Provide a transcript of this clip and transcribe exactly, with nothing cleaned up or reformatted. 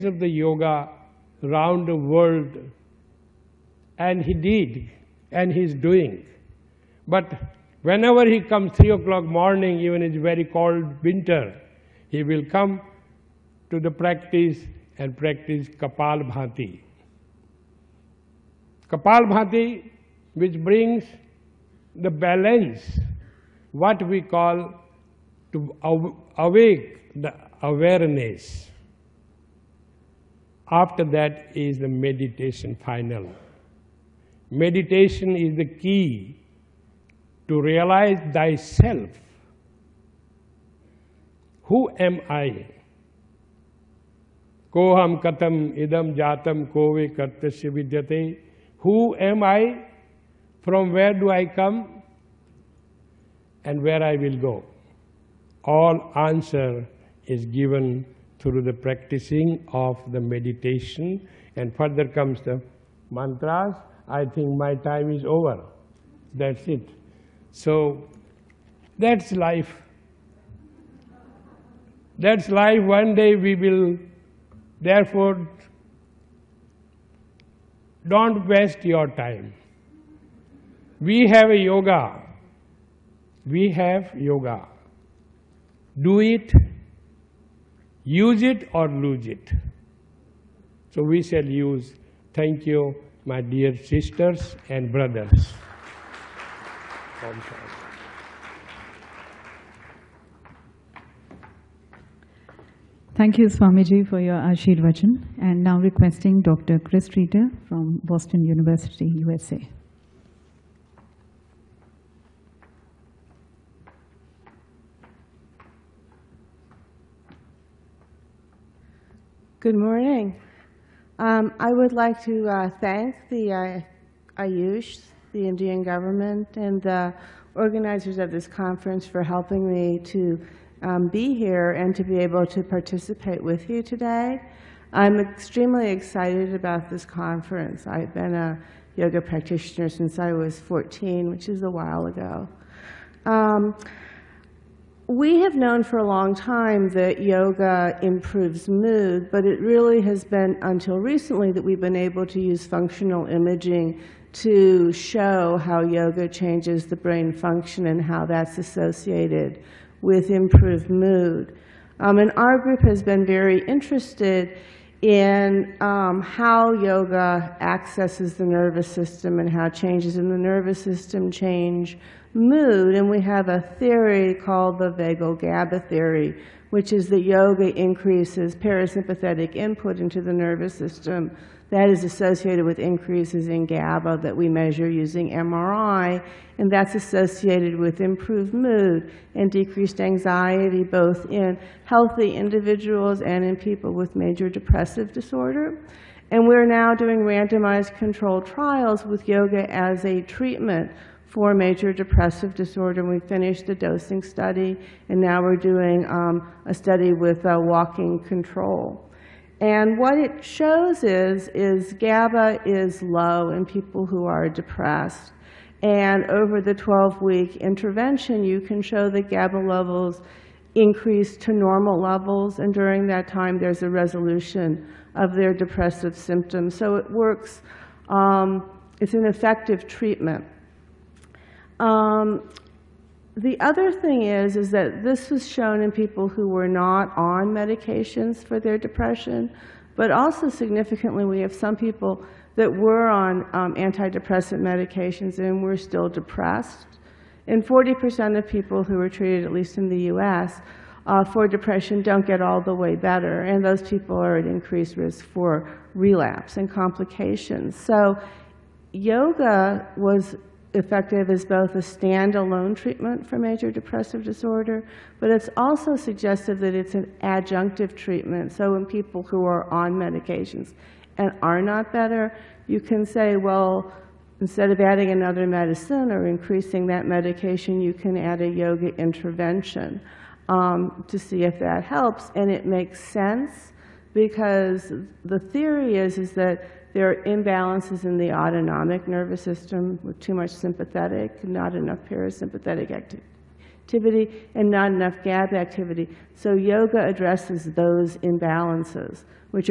of the yoga around the world, and he did, and he's doing. But whenever he comes three o'clock morning, even it's very cold winter, he will come to the practice and practice Kapalbhati. Kapalbhati, which brings the balance, what we call to awake the awareness. After that is the meditation final. Meditation is the key to realize thyself. Who am I? Koham katam idam jatam kove kartasya vidyate. Who am I? From where do I come? And where I will go? All answer is given through the practicing of the meditation, and further comes the mantras. I think my time is over. That's it. So that's life. That's life. One day we will, therefore, don't waste your time. We have a yoga. We have yoga. Do it, use it or lose it. So we shall use. Thank you, my dear sisters and brothers. Thank you, Swamiji, for your Ashirvachan. And now requesting Doctor Chris Streeter from Boston University, U S A. Good morning. Um, I would like to uh, thank the uh, Ayush, the Indian government, and the organizers of this conference for helping me to um, be here and to be able to participate with you today. I'm extremely excited about this conference. I've been a yoga practitioner since I was fourteen, which is a while ago. Um, We have known for a long time that yoga improves mood, but it really has been until recently that we've been able to use functional imaging to show how yoga changes the brain function and how that's associated with improved mood. Um, and our group has been very interested in um, how yoga accesses the nervous system and how changes in the nervous system change mood. And we have a theory called the vagal GABA theory, which is that yoga increases parasympathetic input into the nervous system that is associated with increases in GABA that we measure using M R I, and that's associated with improved mood and decreased anxiety, both in healthy individuals and in people with major depressive disorder. And we're now doing randomized controlled trials with yoga as a treatment for major depressive disorder. We finished the dosing study, and now we're doing um, a study with uh, walking control. And what it shows is, is GABA is low in people who are depressed. And over the twelve-week intervention, you can show that GABA levels increase to normal levels, and during that time, there's a resolution of their depressive symptoms. So it works, um, it's an effective treatment. Um, the other thing is, is that this was shown in people who were not on medications for their depression, but also significantly, we have some people that were on um, antidepressant medications and were still depressed. And forty percent of people who were treated, at least in the U S, uh, for depression don't get all the way better, and those people are at increased risk for relapse and complications. So yoga was effective as both a standalone treatment for major depressive disorder, but it's also suggestive that it's an adjunctive treatment. So when people who are on medications and are not better, you can say, well, instead of adding another medicine or increasing that medication, you can add a yoga intervention um, to see if that helps. And it makes sense because the theory is, is that there are imbalances in the autonomic nervous system with too much sympathetic, not enough parasympathetic activity, and not enough GABA activity. So yoga addresses those imbalances, which